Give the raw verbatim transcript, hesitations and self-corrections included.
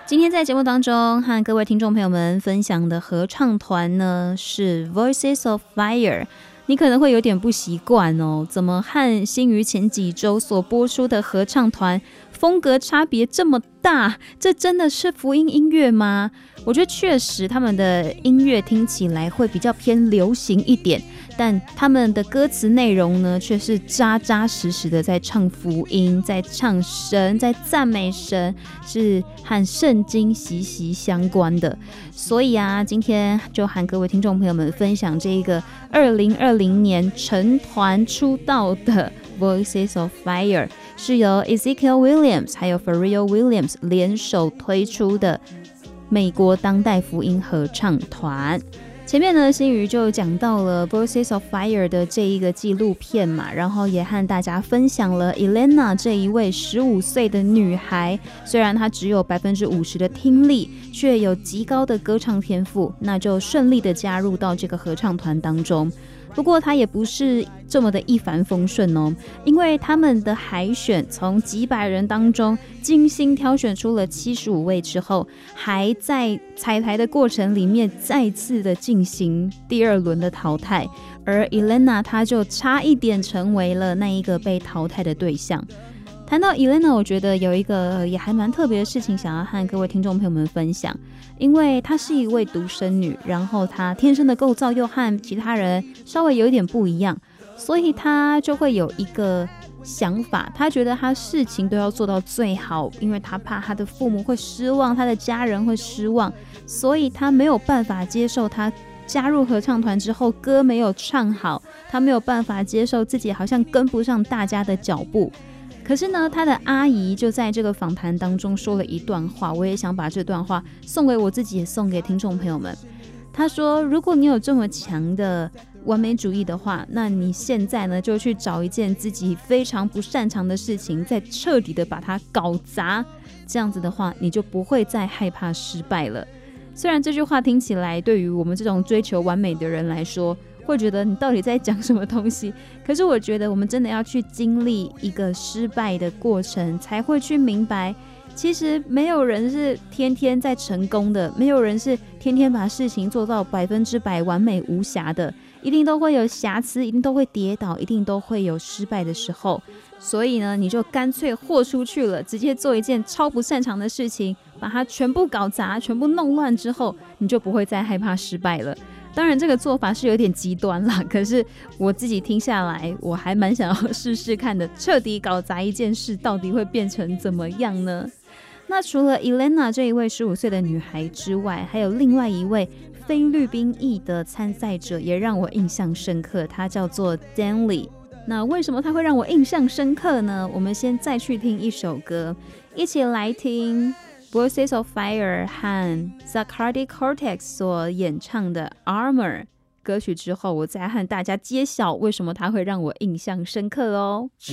今天在节目当中和各位听众朋友们分享的合唱团呢是 Voices of Fire。 你可能会有点不习惯哦，怎么和新于前几周所播出的合唱团风格差别这么大？这真的是福音音乐吗？我觉得确实他们的音乐听起来会比较偏流行一点，但他们的歌词内容呢却是扎扎实实的在唱福音，在唱神，在赞美神，是和圣经息息相关的。所以啊，今天就和各位听众朋友们分享这一个二零二零年成团出道的 Voices of Fire， 是由 Ezekiel Williams 还有 Pharrell Williams 联手推出的美国当代福音合唱团。前面呢，新宇就讲到了 Voices of Fire 的这一个纪录片嘛，然后也和大家分享了 Elena 这一位十五岁的女孩，虽然她只有 百分之五十 的听力，却有极高的歌唱天赋，那就顺利的加入到这个合唱团当中。不过他也不是这么的一帆风顺哦，因为他们的海选从几百人当中精心挑选出了七十五位之后，还在彩排的过程里面再次的进行第二轮的淘汰，而 Elena 她就差一点成为了那一个被淘汰的对象。谈到 Elena， 我觉得有一个也还蛮特别的事情想要和各位听众朋友们分享，因为她是一位独生女，然后她天生的构造又和其他人稍微有一点不一样，所以她就会有一个想法，她觉得她事情都要做到最好，因为她怕她的父母会失望，她的家人会失望，所以她没有办法接受她加入合唱团之后歌没有唱好，她没有办法接受自己好像跟不上大家的脚步。可是呢，他的阿姨就在这个访谈当中说了一段话，我也想把这段话送给我自己，也送给听众朋友们。他说，如果你有这么强的完美主义的话，那你现在呢就去找一件自己非常不擅长的事情，再彻底的把它搞砸，这样子的话你就不会再害怕失败了。虽然这句话听起来对于我们这种追求完美的人来说会觉得你到底在讲什么东西，可是我觉得我们真的要去经历一个失败的过程，才会去明白其实没有人是天天在成功的，没有人是天天把事情做到百分之百完美无瑕的，一定都会有瑕疵，一定都会跌倒，一定都会有失败的时候。所以呢，你就干脆豁出去了，直接做一件超不擅长的事情，把它全部搞砸，全部弄乱之后，你就不会再害怕失败了。当然这个做法是有点极端啦，可是我自己听下来我还蛮想要试试看的，彻底搞砸一件事到底会变成怎么样呢？那除了 Elena 这一位十五岁的女孩之外，还有另外一位菲律宾裔的参赛者也让我印象深刻，他叫做 Danley。 那为什么他会让我印象深刻呢？我们先再去听一首歌，一起来听Voices of Fire 和 Zacardi Cortex 所演唱的 Armor 歌曲之后，我再和大家揭晓为什么它会让我印象深刻哦。